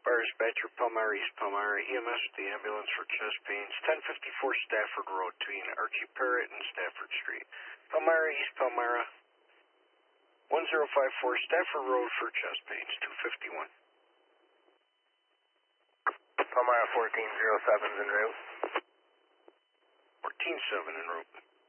Fire dispatcher, Palmyra, East Palmyra, EMS with the ambulance for chest pains, 1054 Stafford Road between Archie Parrott and Stafford Street. Palmyra, East Palmyra, 1054 Stafford Road for chest pains, 251. Palmyra 1407's en route. 14-7 en route.